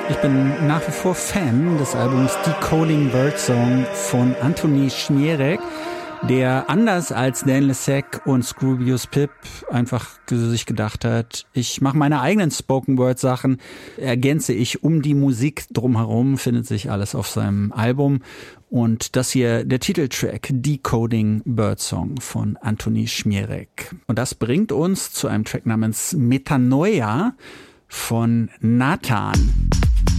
Ich bin nach wie vor Fan des Albums Decoding Birdsong von Anthony Schmierek, der anders als Dan Lessig und Scroobius Pip einfach sich gedacht hat, ich mache meine eigenen Spoken-Word-Sachen, ergänze ich um die Musik drumherum, findet sich alles auf seinem Album. Und das hier der Titeltrack Decoding Birdsong von Anthony Schmierek. Und das bringt uns zu einem Track namens Metanoia von Nathan.